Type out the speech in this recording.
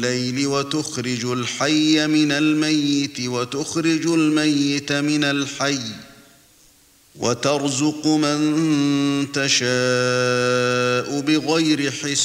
الليل وتخرج الحي من الميت وتخرج الميت من الحي وترزق من تشاء بغير حساب